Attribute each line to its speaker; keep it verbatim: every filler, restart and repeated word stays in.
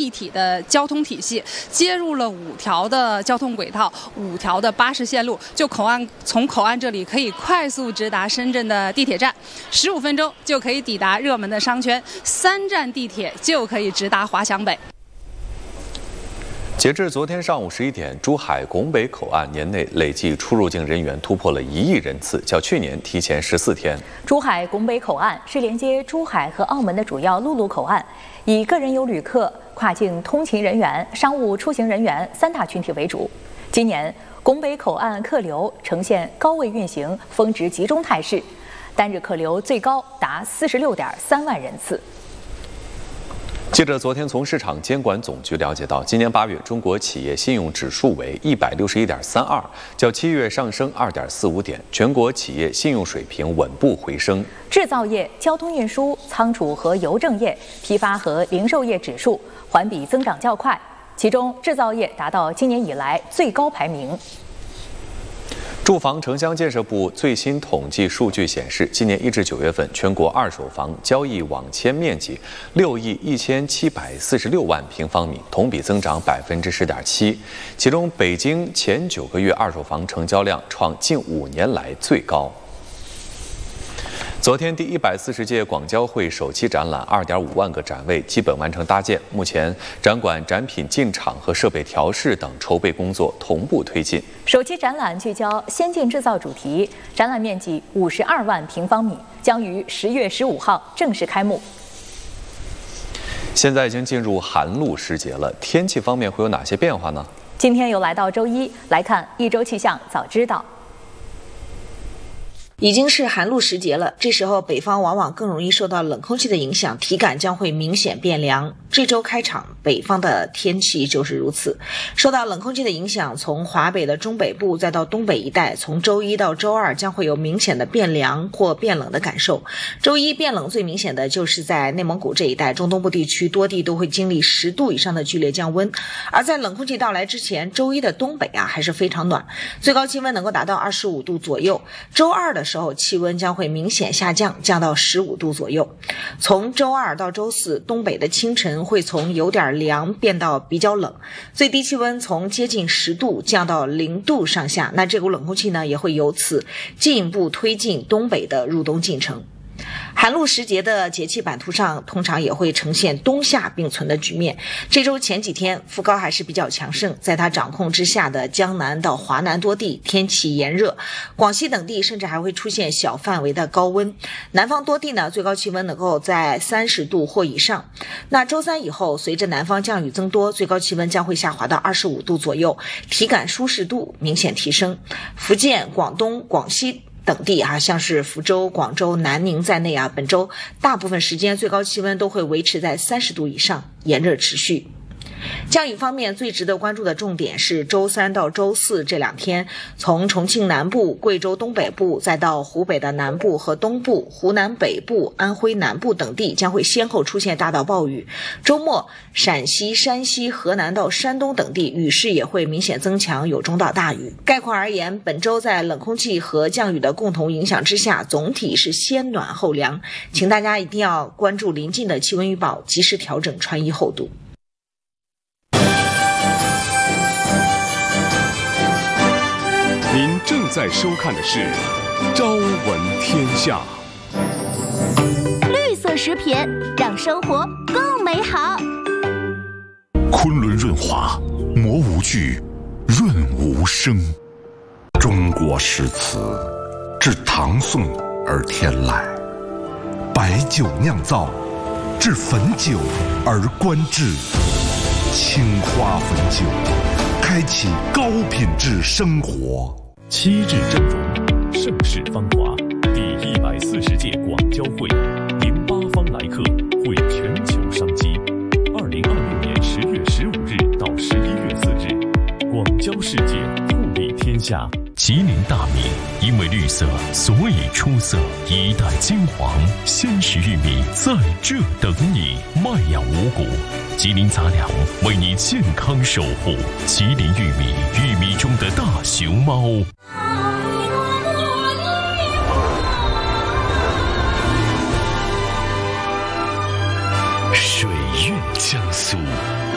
Speaker 1: 一体的交通体系，接入了五条的交通轨道、五条的巴士线路，就口岸从口岸这里可以快速直达深圳的地铁站，十五分钟就可以抵达热门的商圈，三站地铁就可以直达华强北。
Speaker 2: 截至昨天上午十一点，珠海拱北口岸年内累计出入境人员突破了一亿人次，较去年提前十四天。
Speaker 3: 珠海拱北口岸是连接珠海和澳门的主要陆路口岸，以个人游旅客、跨境通勤人员、商务出行人员三大群体为主。今年拱北口岸客流呈现高位运行、峰值集中态势，单日客流最高达四十六点三万人次。
Speaker 2: 记者昨天从市场监管总局了解到，今年八月中国企业信用指数为一百六十一点三二，较七月上升二点四五点，全国企业信用水平稳步回升。
Speaker 3: 制造业、交通运输、仓储和邮政业、批发和零售业指数环比增长较快，其中制造业达到今年以来最高排名。
Speaker 2: 住房城乡建设部最新统计数据显示，今年一至九月份，全国二手房交易网签面积六亿一千七百四十六万平方米，同比增长百分之十点七。其中，北京前九个月二手房成交量创近五年来最高。昨天，第一百四十届广交会首期展览二点五万个展位基本完成搭建，目前展馆展品进场和设备调试等筹备工作同步推进。
Speaker 3: 首期展览聚焦先进制造主题，展览面积五十二万平方米，将于十月十五号正式开幕。
Speaker 2: 现在已经进入寒露时节了，天气方面会有哪些变化呢？
Speaker 3: 今天又来到周一，来看一周气象早知道。
Speaker 4: 已经是寒露时节了，这时候北方往往更容易受到冷空气的影响，体感将会明显变凉。这周开场，北方的天气就是如此。受到冷空气的影响，从华北的中北部再到东北一带，从周一到周二将会有明显的变凉或变冷的感受。周一变冷最明显的就是在内蒙古这一带，中东部地区多地都会经历十度以上的剧烈降温。而在冷空气到来之前，周一的东北啊还是非常暖，最高气温能够达到二十五度左右。周二的时候气温将会明显下降，降到十五度左右。从周二到周四，东北的清晨会从有点凉变到比较冷，最低气温从接近十度降到零度上下。那这股冷空气呢，也会由此进一步推进东北的入冬进程。寒露时节的节气版图上，通常也会呈现冬夏并存的局面。这周前几天，副高还是比较强盛，在它掌控之下的江南到华南多地天气炎热，广西等地甚至还会出现小范围的高温。南方多地呢，最高气温能够在三十度或以上。那周三以后，随着南方降雨增多，最高气温将会下滑到二十五度左右，体感舒适度明显提升。福建、广东、广西等地啊，像是福州、广州、南宁在内啊，本周大部分时间最高气温都会维持在三十度以上，炎热持续。降雨方面，最值得关注的重点是周三到周四这两天，从重庆南部、贵州东北部，再到湖北的南部和东部、湖南北部、安徽南部等地，将会先后出现大到暴雨。周末，陕西、山西、河南到山东等地雨势也会明显增强，有中到大雨。概括而言，本周在冷空气和降雨的共同影响之下，总体是先暖后凉，请大家一定要关注临近的气温预报，及时调整穿衣厚度。
Speaker 5: 您正在收看的是《朝闻天下》。
Speaker 6: 绿色食品让生活更美好。
Speaker 7: 昆仑润滑，磨无惧，润无声。中国诗词，至唐宋而天籁；白酒酿造，至汾酒而观致。青花汾酒，开启高品质生活。
Speaker 5: 七至峥嵘，盛世芳华。第一百四十届广交会，迎八方来客，汇全球商机。二零二六年十月十五日到十一月四日，广交世界，互利天下。
Speaker 8: 吉林大米因为绿色，所以出色。一代金黄，鲜食玉米在这等你。麦养五谷，吉林杂粮为你健康守护。吉林玉米，玉米中的大熊猫。水韵江苏。